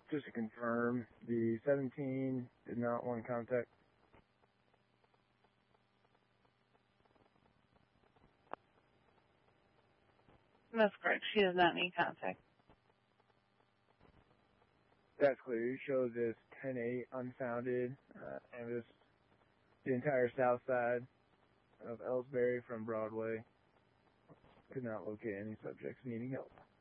Just to confirm, the 17 did not want contact. That's correct. She does not need contact. That's clear. You show this 10-8 unfounded, and this the entire south side of Ellsbury from Broadway. Could not locate any subjects needing help.